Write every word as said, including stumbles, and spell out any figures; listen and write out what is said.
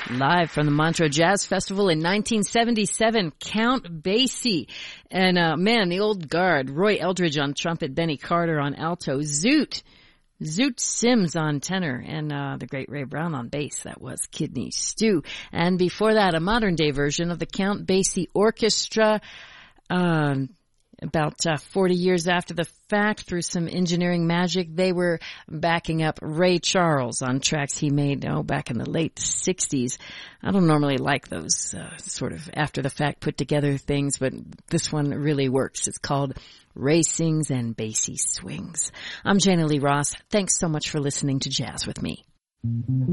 Live from the Montreux Jazz Festival in nineteen seventy-seven, Count Basie. And, uh, man, the old guard, Roy Eldridge on trumpet, Benny Carter on alto, Zoot, Zoot Sims on tenor, and, uh, the great Ray Brown on bass. That was Kidney Stew. And before that, a modern day version of the Count Basie Orchestra, um, About uh, forty years after the fact, through some engineering magic, they were backing up Ray Charles on tracks he made, oh, back in the late sixties. I don't normally like those uh, sort of after-the-fact put-together things, but this one really works. It's called Ray Sings and Basie Swings. I'm Jana Lee Ross. Thanks so much for listening to Jazz with Me.